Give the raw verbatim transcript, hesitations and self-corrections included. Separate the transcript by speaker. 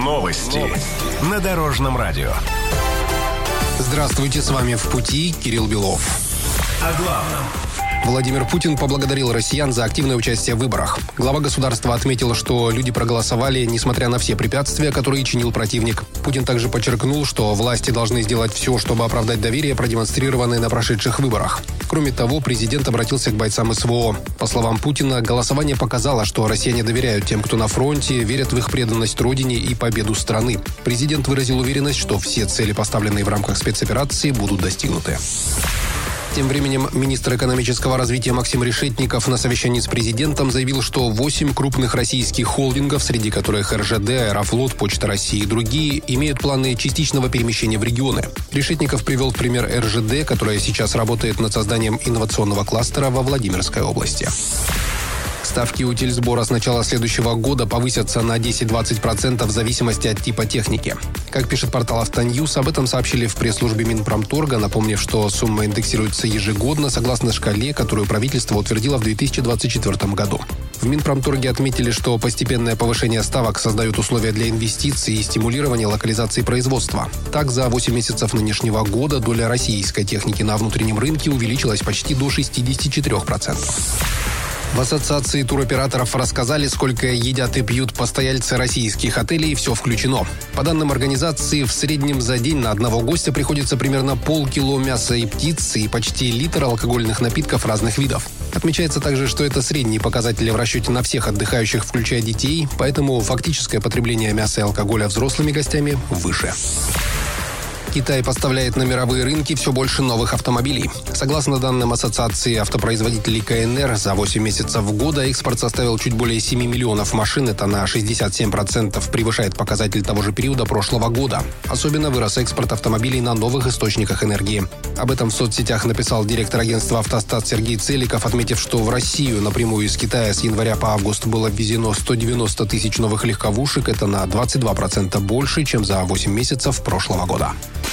Speaker 1: Новости на Дорожном радио.
Speaker 2: Здравствуйте, с вами «В пути» Кирилл Белов.
Speaker 1: О главном.
Speaker 2: Владимир Путин поблагодарил россиян за активное участие в выборах. Глава государства отметил, что люди проголосовали, несмотря на все препятствия, которые чинил противник. Путин также подчеркнул, что власти должны сделать все, чтобы оправдать доверие, продемонстрированное на прошедших выборах. Кроме того, президент обратился к бойцам СВО. По словам Путина, голосование показало, что россияне доверяют тем, кто на фронте, верят в их преданность родине и победу страны. Президент выразил уверенность, что все цели, поставленные в рамках спецоперации, будут достигнуты. Тем временем министр экономического развития Максим Решетников на совещании с президентом заявил, что восемь крупных российских холдингов, среди которых эр жэ дэ, Аэрофлот, Почта России и другие, имеют планы частичного перемещения в регионы. Решетников привел в пример эр жэ дэ, которая сейчас работает над созданием инновационного кластера во Владимирской области. Ставки утильсбора с начала следующего года повысятся на десять-двадцать процентов в зависимости от типа техники. Как пишет портал «Автоньюз», об этом сообщили в пресс-службе Минпромторга, напомнив, что сумма индексируется ежегодно согласно шкале, которую правительство утвердило в две тысячи двадцать четвёртом году. В Минпромторге отметили, что постепенное повышение ставок создает условия для инвестиций и стимулирования локализации производства. Так, за восемь месяцев нынешнего года доля российской техники на внутреннем рынке увеличилась почти до шестьдесят четыре процента. В ассоциации туроператоров рассказали, сколько едят и пьют постояльцы российских отелей, все включено. По данным организации, в среднем за день на одного гостя приходится примерно полкило мяса и птицы и почти литр алкогольных напитков разных видов. Отмечается также, что это средние показатели в расчете на всех отдыхающих, включая детей, поэтому фактическое потребление мяса и алкоголя взрослыми гостями выше. Китай поставляет на мировые рынки все больше новых автомобилей. Согласно данным Ассоциации автопроизводителей ка эн эр, за восемь месяцев года экспорт составил чуть более семи миллионов машин. Это на шестьдесят семь процентов превышает показатель того же периода прошлого года. Особенно вырос экспорт автомобилей на новых источниках энергии. Об этом в соцсетях написал директор агентства «Автостат» Сергей Целиков, отметив, что в Россию напрямую из Китая с января по август было ввезено сто девяносто тысяч новых легковушек. Это на двадцать два процента больше, чем за восемь месяцев прошлого года.